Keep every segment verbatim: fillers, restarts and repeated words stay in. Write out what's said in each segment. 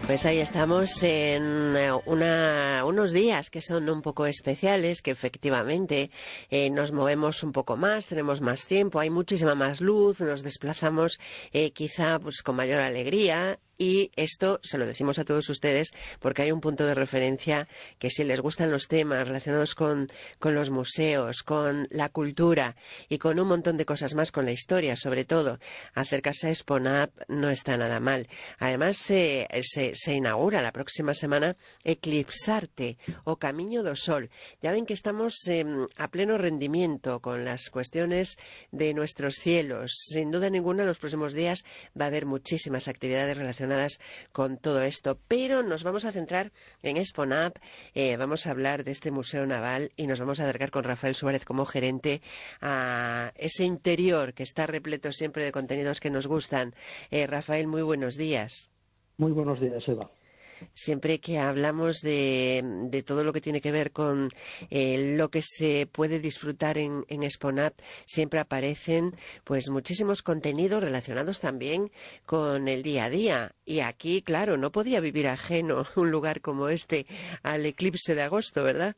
Pues ahí estamos en una, unos días que son un poco especiales, que efectivamente eh, nos movemos un poco más, tenemos más tiempo, hay muchísima más luz, nos desplazamos eh, quizá pues con mayor alegría. Y esto se lo decimos a todos ustedes porque hay un punto de referencia que si les gustan los temas relacionados con, con los museos, con la cultura y con un montón de cosas más, con la historia sobre todo, acercarse a Exponab no está nada mal. Además se, se, se inaugura la próxima semana Eclipsarte o Camiño do Sol. Ya ven que estamos eh, a pleno rendimiento con las cuestiones de nuestros cielos. Sin duda ninguna, en los próximos días va a haber muchísimas actividades relacionadas con todo esto, pero nos vamos a centrar en Exponab, eh, vamos a hablar de este Museo Naval y nos vamos a acercar con Rafael Suárez como gerente a ese interior que está repleto siempre de contenidos que nos gustan. Eh, Rafael, muy buenos días. Muy buenos días, Eva. Siempre que hablamos de, de todo lo que tiene que ver con eh, lo que se puede disfrutar en, en Exponab, siempre aparecen pues muchísimos contenidos relacionados también con el día a día. Y aquí, claro, no podía vivir ajeno un lugar como este al eclipse de agosto, ¿verdad?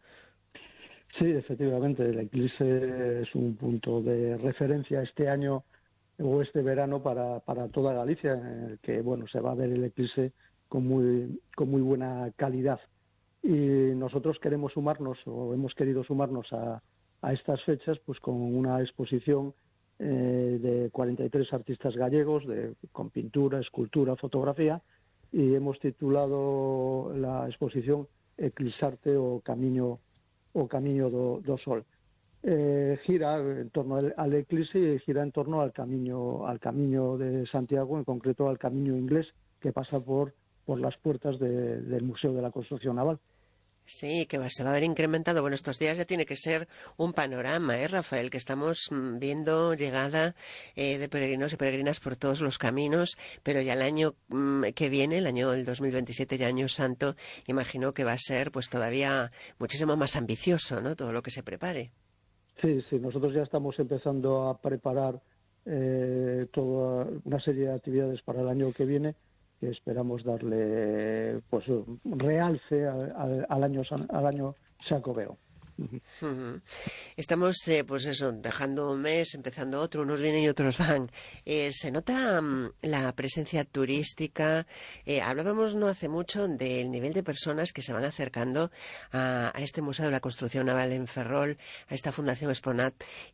Sí, efectivamente, el eclipse es un punto de referencia este año o este verano para, para toda Galicia, en el que bueno, se va a ver el eclipse con muy, con muy buena calidad. Y nosotros queremos sumarnos, o hemos querido sumarnos a, a estas fechas, pues con una exposición eh, de cuarenta y tres artistas gallegos, de, con pintura, escultura, fotografía, y hemos titulado la exposición Eclipsarte o Camiño, o Camiño do, do Sol. Eh, gira en torno al, al eclipse y gira en torno al camino, al camino de Santiago, en concreto al camino inglés, que pasa por por las puertas de, del Museo de la Construcción Naval. Sí, que se va a ver incrementado. Bueno, estos días ya tiene que ser un panorama, ¿eh, Rafael? Que estamos viendo llegada eh, de peregrinos y peregrinas por todos los caminos, pero ya el año mmm, que viene, el año del dos mil veintisiete, ya año santo, imagino que va a ser pues todavía muchísimo más ambicioso, ¿no? Todo lo que se prepare. Sí, sí, nosotros ya estamos empezando a preparar eh, toda una serie de actividades para el año que viene, que esperamos darle pues realce al, al año al año xacobeo. Uh-huh. Estamos, eh, pues eso, dejando un mes, empezando otro, unos vienen y otros van. Eh, se nota um, la presencia turística. Eh, hablábamos no hace mucho del nivel de personas que se van acercando a, a este Museo de la Construcción Naval en Ferrol, a esta Fundación Exponab,